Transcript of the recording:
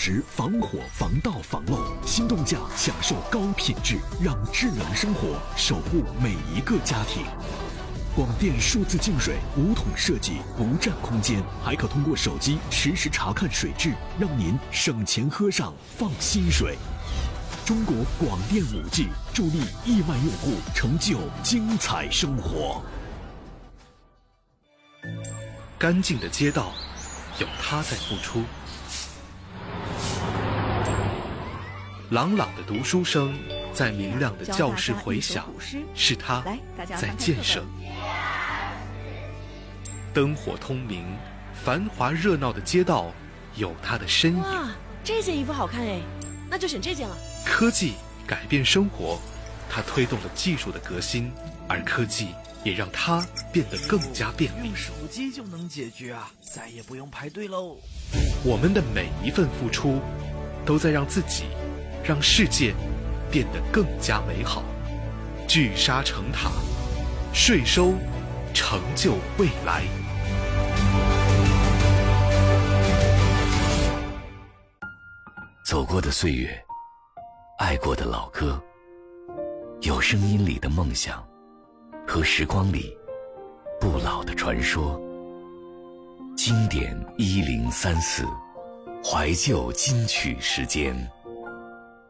时防火、防盗、防漏，心动价享受高品质，让智能生活守护每一个家庭。广电数字净水5桶设计，不占空间，还可通过手机实时查看水质，让您省钱喝上放心水。中国广电5G助力亿万用户成就精彩生活。 干净的街道，有他在付出；朗朗的读书声，在明亮的教室回响，是他在建设。灯火通明，繁华热闹的街道，有他的身影。 哇，这件衣服好看哎，那就选这件了。 科技改变生活，它推动了技术的革新，而科技也让它变得更加便利。 用手机就能解决啊，再也不用排队喽。 我们的每一份付出，都在让自己、让世界变得更加美好。聚沙成塔，税收成就未来。 走过的岁月，爱过的老歌，有声音里的梦想，和时光里不老的传说。经典1034，怀旧金曲时间。